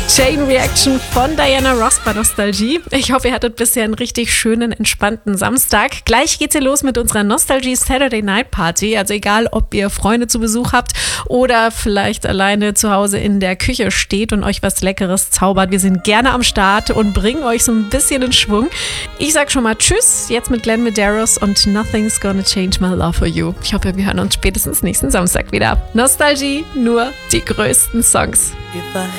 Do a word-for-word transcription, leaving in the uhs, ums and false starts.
Chain Reaction von Diana Ross bei Nostalgie. Ich hoffe, ihr hattet bisher einen richtig schönen, entspannten Samstag. Gleich geht's hier los mit unserer Nostalgie Saturday Night Party. Also egal, ob ihr Freunde zu Besuch habt oder vielleicht alleine zu Hause in der Küche steht und euch was Leckeres zaubert. Wir sind gerne am Start und bringen euch so ein bisschen in Schwung. Ich sag schon mal Tschüss, jetzt mit Glenn Medeiros und Nothing's Gonna Change My Love For You. Ich hoffe, wir hören uns spätestens nächsten Samstag wieder. Nostalgie, nur die größten Songs. If I